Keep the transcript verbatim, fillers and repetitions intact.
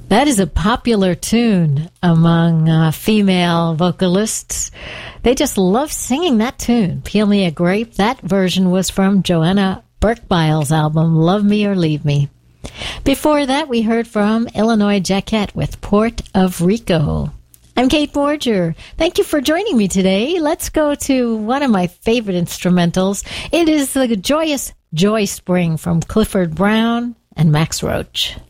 That is a popular tune among uh, female vocalists. They just love singing that tune. Peel Me a Grape. That version was from Joanna Burke-Biles' album, Love Me or Leave Me. Before that, we heard from Illinois Jacquette with Port of Rico. I'm Kate Borger. Thank you for joining me today. Let's go to one of my favorite instrumentals. It is the joyous Joy Spring from Clifford Brown and Max Roach.